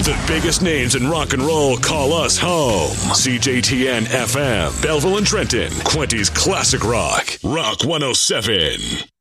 The biggest names in rock and roll call us home. CJTN FM, Belleville and Trenton, Quinty's Classic Rock, Rock 107.